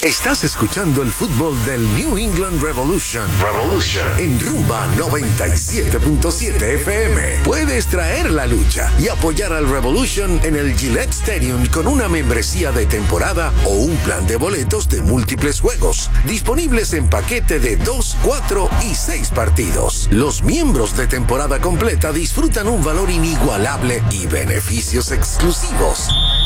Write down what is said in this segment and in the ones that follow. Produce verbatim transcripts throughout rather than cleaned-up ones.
Estás escuchando el fútbol del New England Revolution. Revolution. En Rumba noventa y siete punto siete F M. Puedes traer la lucha y apoyar al Revolution en el Gillette Stadium con una membresía de temporada o un plan de boletos de múltiples juegos. Disponibles en paquete de dos, cuatro y seis partidos. Los miembros de temporada completa disfrutan un valor inigualable y beneficios exclusivos.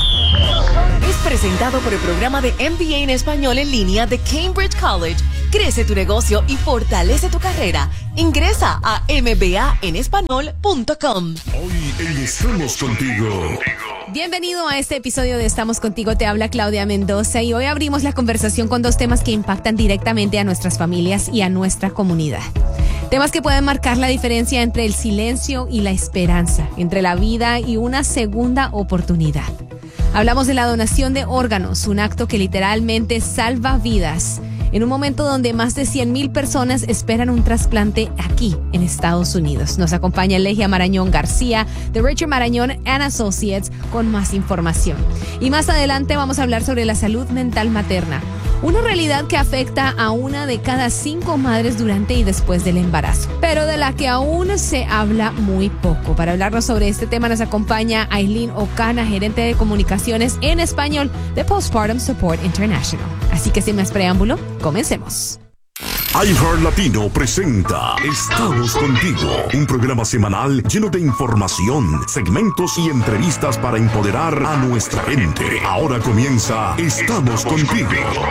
Es presentado por el programa de M B A en español en línea de Cambridge College. Crece tu negocio y fortalece tu carrera. Ingresa a m b a en español punto com. Hoy en Estamos Contigo. Bienvenido a este episodio de Estamos Contigo, te habla Claudia Mendoza y hoy abrimos la conversación con dos temas que impactan directamente a nuestras familias y a nuestra comunidad. Temas que pueden marcar la diferencia entre el silencio y la esperanza, entre la vida y una segunda oportunidad. Hablamos de la donación de órganos, un acto que literalmente salva vidas, en un momento donde más de cien mil personas esperan un trasplante aquí en Estados Unidos. Nos acompaña Legia Marañón García de Richard Marañón and Associates con más información. Y más adelante vamos a hablar sobre la salud mental materna, una realidad que afecta a una de cada cinco madres durante y después del embarazo, pero de la que aún se habla muy poco. Para hablarnos sobre este tema nos acompaña Aileen Ocana, gerente de comunicaciones en español de Postpartum Support International. Así que sin más preámbulo, comencemos. iHeart Latino presenta Estamos Contigo, un programa semanal lleno de información, segmentos y entrevistas para empoderar a nuestra gente. Ahora comienza Estamos Contigo.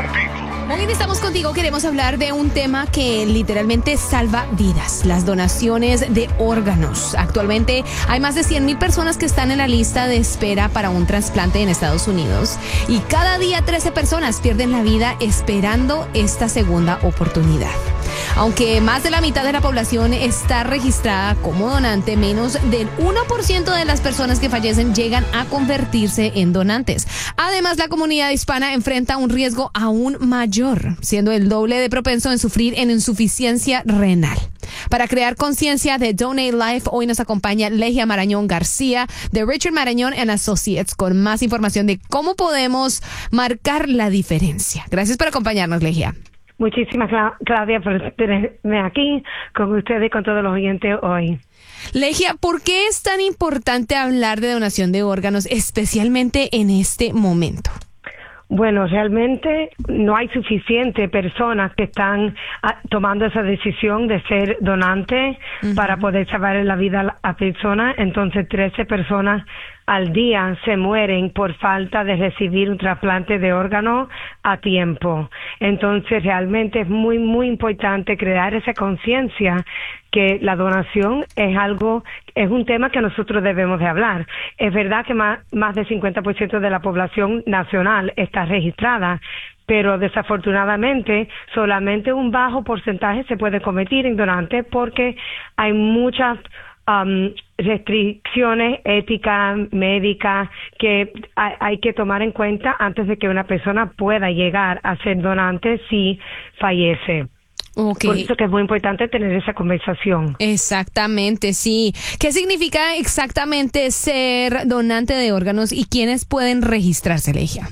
Muy bien, estamos contigo. Queremos hablar de un tema que literalmente salva vidas, las donaciones de órganos. Actualmente hay más de cien mil personas que están en la lista de espera para un trasplante en Estados Unidos y cada día trece personas pierden la vida esperando esta segunda oportunidad. Aunque más de la mitad de la población está registrada como donante, menos del uno por ciento de las personas que fallecen llegan a convertirse en donantes. Además, la comunidad hispana enfrenta un riesgo aún mayor, siendo el doble de propenso en sufrir en insuficiencia renal. Para crear conciencia de Donate Life, hoy nos acompaña Legia Marañón García de Richard Marañón and Associates con más información de cómo podemos marcar la diferencia. Gracias por acompañarnos, Legia. Muchísimas gracias, Claudia, por tenerme aquí con ustedes y con todos los oyentes hoy. Legia, ¿por qué es tan importante hablar de donación de órganos, especialmente en este momento? Bueno, realmente no hay suficiente personas que están a, tomando esa decisión de ser donante uh-huh. para poder salvar la vida a personas. Entonces, trece personas al día se mueren por falta de recibir un trasplante de órgano a tiempo. Entonces, realmente es muy, muy importante crear esa conciencia que la donación es algo, es un tema que nosotros debemos de hablar. Es verdad que más, más del cincuenta por ciento de la población nacional está registrada, pero desafortunadamente solamente un bajo porcentaje se puede convertir en donante porque hay muchas um, restricciones éticas, médicas que hay, hay que tomar en cuenta antes de que una persona pueda llegar a ser donante si fallece. Okay. Por eso que es muy importante tener esa conversación. Exactamente, sí. ¿Qué significa exactamente ser donante de órganos y quiénes pueden registrarse, Legia?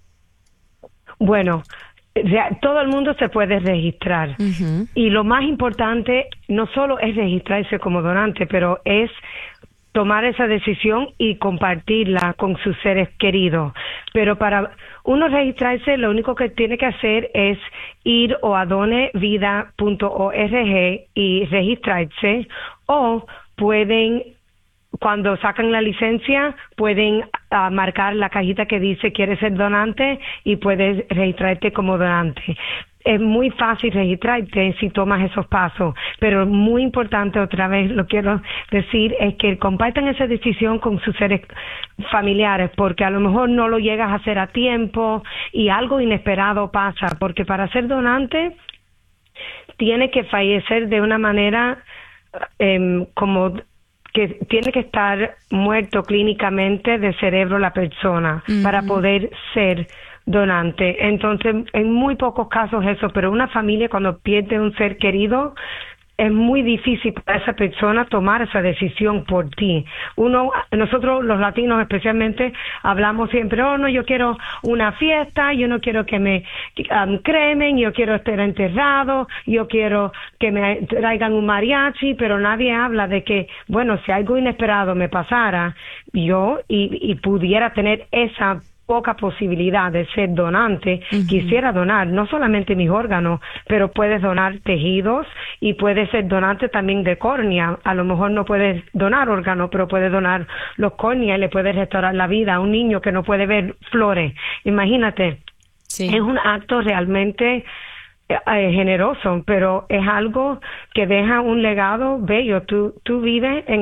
Bueno, todo el mundo se puede registrar. Uh-huh. Y lo más importante no solo es registrarse como donante, pero es tomar esa decisión y compartirla con sus seres queridos. Pero para uno registrarse, lo único que tiene que hacer es ir o a donevida punto org y registrarse, o pueden, cuando sacan la licencia, pueden uh, marcar la cajita que dice ¿quieres ser donante? Y puedes registrarte como donante. Es muy fácil registrarte si tomas esos pasos, pero muy importante, otra vez lo quiero decir, es que compartan esa decisión con sus seres familiares, porque a lo mejor no lo llegas a hacer a tiempo y algo inesperado pasa, porque para ser donante tiene que fallecer de una manera eh, como que tiene que estar muerto clínicamente de cerebro la persona uh-huh. para poder ser donante. Entonces, en muy pocos casos eso, pero una familia cuando pierde un ser querido, es muy difícil para esa persona tomar esa decisión por ti. Uno, nosotros los latinos especialmente hablamos siempre, oh no, yo quiero una fiesta, yo no quiero que me um, cremen, yo quiero estar enterrado, yo quiero que me traigan un mariachi, pero nadie habla de que, bueno, si algo inesperado me pasara, yo y, y pudiera tener esa poca posibilidad de ser donante, uh-huh. quisiera donar no solamente mis órganos, pero puedes donar tejidos y puedes ser donante también de córnea. A lo mejor no puedes donar órganos, pero puedes donar los córneas y le puedes restaurar la vida a un niño que no puede ver flores. Imagínate, sí. Es un acto realmente eh, generoso, pero es algo que deja un legado bello. Tú, tú vives en